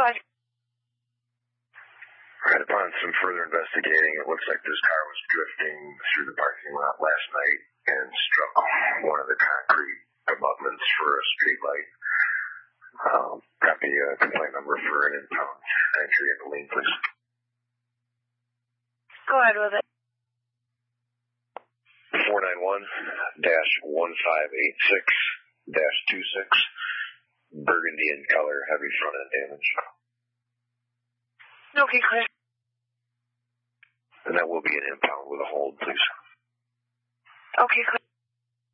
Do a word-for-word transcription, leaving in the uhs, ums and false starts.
ahead. Right upon some further investigating, it looks like this car was drifting through the parking lot last night and struck one of the concrete abutments for a street light. Um, copy a complaint number for an impound entry in the lien, please. Go ahead with it. four nine one dash one five eight six dash two six, burgundy in color, heavy front end damage. Okay, clear. And that will be an impound with a hold, please. Okay, clear.